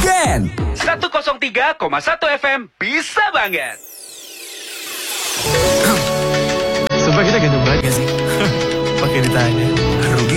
weekend. 103,1 FM bisa banget. Sumpah kita ganteng banget gak sih? Pakai ditanya. Rugi